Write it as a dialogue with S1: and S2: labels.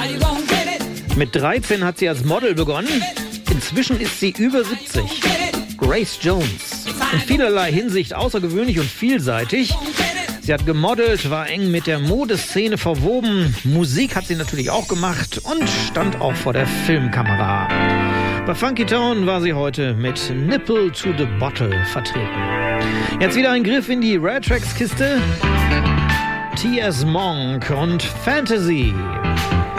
S1: Mit 13 hat sie als Model begonnen. Inzwischen ist sie über 70. Grace Jones. In vielerlei Hinsicht außergewöhnlich und vielseitig. Sie hat gemodelt, war eng mit der Modeszene verwoben. Musik hat sie natürlich auch gemacht und stand auch vor der Filmkamera. Bei Funky Town war sie heute mit Nipple to the Bottle vertreten. Jetzt wieder ein Griff in die Rare Tracks Kiste. T.S. Monk und Fantasy.